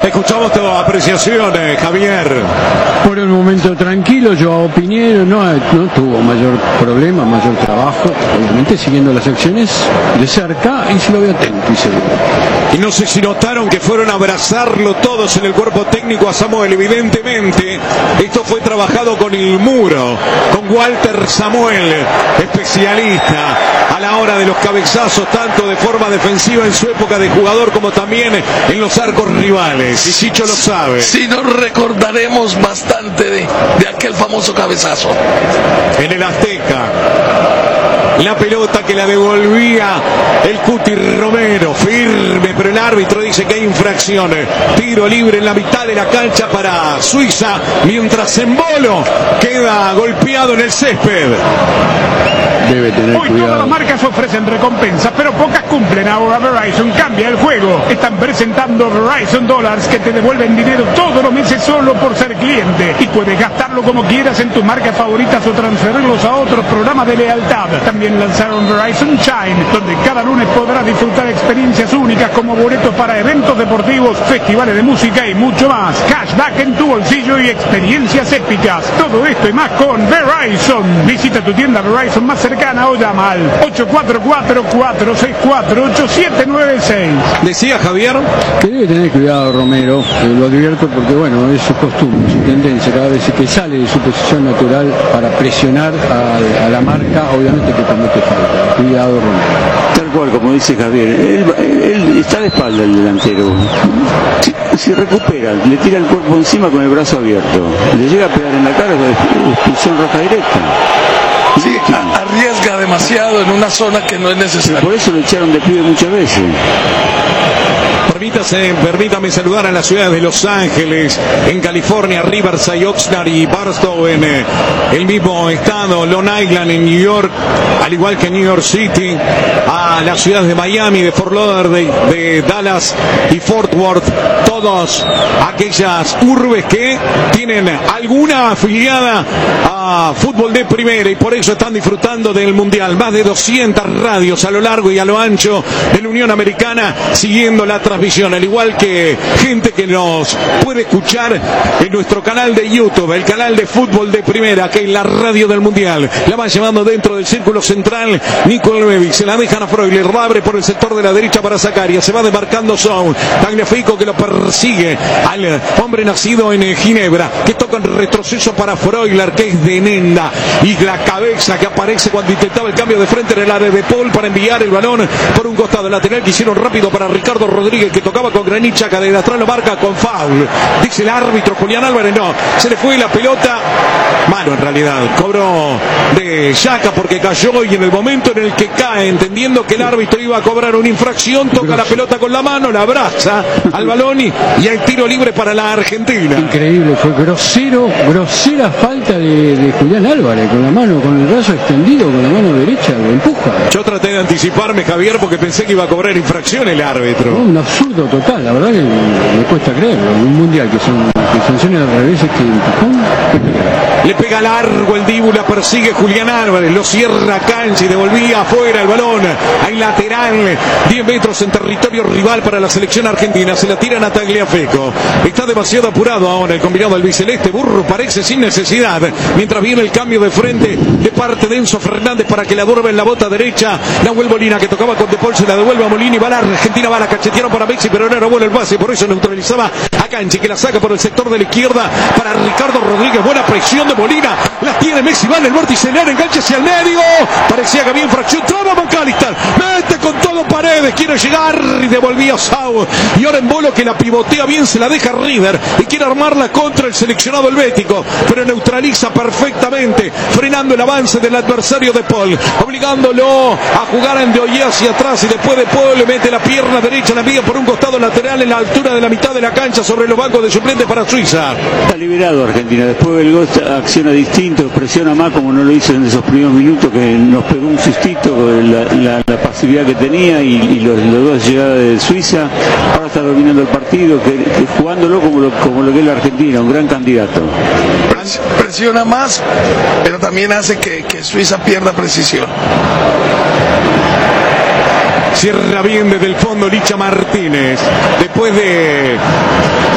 Escuchamos tu apreciación, Javier. Por el momento tranquilo, Joao Piñero no tuvo mayor problema, mayor trabajo, obviamente siguiendo las acciones de cerca y se lo veo atento y seguro. Y no sé si notaron que fueron a abrazarlo todos en el cuerpo técnico a Samuel. Evidentemente, esto fue trabajado con el muro, con Walter Samuel, especialista a la hora de los cabezazos, tanto de forma defensiva en su época de jugador como también en los arcos rivales. Y Chicho lo sabe. Sí, nos recordaremos bastante de aquel famoso cabezazo. En el Azteca. La pelota que la devolvía el Cuti Romero, firme, pero el árbitro dice que hay infracciones. Tiro libre en la mitad de la cancha para Suiza, mientras Embolo queda golpeado en el césped. Debe tener Hoy cuidado. todas las marcas ofrecen recompensas, pero pocas cumplen. Ahora Verizon cambia el juego. Están presentando Verizon Dollars que te devuelven dinero todos los meses solo por ser cliente. Y puedes gastarlo como quieras en tus marcas favoritas o transferirlos a otros programas de lealtad. También lanzaron Verizon Shine, donde cada lunes podrás disfrutar experiencias únicas como boletos para eventos deportivos, festivales de música y mucho más. Cashback en tu bolsillo y experiencias épicas. Todo esto y más con Verizon. Visita tu tienda Verizon más cercana o llama al 844-464-8796. Decía Javier Que debe tener cuidado Romero, lo advierto porque bueno, es su costumbre, su tendencia, cada vez que sale de su posición natural para presionar a la marca, obviamente que comete falta. Cuidado Romero. Tal cual, como dice Javier, él está de espalda el delantero. Si recupera, le tira el cuerpo encima con el brazo abierto, le llega a pegar en la cara con expulsión roja directa. Sí, arriesga demasiado en una zona que no es necesaria. Por eso lo echaron de pibe muchas veces. Permítame saludar a las ciudades de Los Ángeles, en California, Riverside, Oxnard y Barstow en el mismo estado, Long Island en New York, al igual que New York City, a las ciudades de Miami, de Fort Lauderdale, de Dallas y Fort Worth, todas aquellas urbes que tienen alguna afiliada a fútbol de primera y por eso están disfrutando del Mundial. Más de 200 radios a lo largo y a lo ancho de la Unión Americana siguiendo la transmisión, al igual que gente que nos puede escuchar en nuestro canal de YouTube, el canal de fútbol de primera, que es la radio del Mundial. La van llevando dentro del círculo central Nico Levi, se la dejan a Freuler, la abre por el sector de la derecha para Zacaria, se va demarcando Zone, Tagliafico que lo persigue al hombre nacido en Ginebra, que toca en retroceso para Freuler, que es de Nenda, y la cabeza que aparece cuando intentaba el cambio de frente en el área de Paul para enviar el balón por un costado lateral que hicieron rápido para Ricardo Rodríguez, que tocaba con Granit Xhaka, de atrás lo marca con foul, dice el árbitro Julián Álvarez, no, se le fue la pelota, mano en realidad, cobró de Xhaka porque cayó, y en el momento en el que cae, entendiendo que el árbitro iba a cobrar una infracción, toca la pelota con la mano, la abraza al balón y hay tiro libre para la Argentina. Increíble, fue grosera falta de Julián Álvarez, con la mano, con el brazo extendido, con la mano derecha, lo empuja. Yo traté de anticiparme, Javier, porque pensé que iba a cobrar infracción el árbitro. Un absurdo total, la verdad que me cuesta creerlo. En un mundial que sanciones al revés, es que empujón, le pega largo el Dibu, la persigue Julián Álvarez, lo cierra cancha y devolvía afuera el balón. Hay lateral, 10 metros en territorio rival para la selección argentina. Se la tiran a Tagliafico. Está demasiado apurado ahora el combinado albiceleste. Burro parece sin necesidad. Mientras viene el cambio de frente de parte de Enzo Fernández para que la duerme en la bota derecha. Nahuel Molina, que tocaba con De Paul, se la devuelve a Molina y va la Argentina, va la cachetearon para Messi, pero no era bueno el pase, por eso neutralizaba a Canchi, que la saca por el sector de la izquierda para Ricardo Rodríguez. Buena presión de Molina, la tiene Messi, va en el vórtice, le engancha hacia el medio, parecía que había infracción, traba McAllister, mete con todo Paredes, quiere llegar y devolvía Sau, y ahora Embolo, que la pivotea bien, se la deja River y quiere armarla contra el seleccionado helvético, pero neutraliza perfectamente, frenando el avance del adversario de Paul, obligándolo a jugar en Dioye hacia atrás, y después de Paul le mete la pierna derecha, la envía por un costado lateral en la altura de la mitad de la cancha sobre los bancos de suplentes para Suiza. Está liberado Argentina, después del gol acciona distinto, presiona más como no lo hizo en esos primeros minutos, que nos pegó un sustito la pasividad que tenía y los dos llegadas de Suiza. Ahora está dominando el partido, que jugándolo como lo que es la Argentina, un gran candidato. Presiona más, pero también hace que Suiza pierda precisión. Cierra bien desde el fondo Licha Martínez. Después de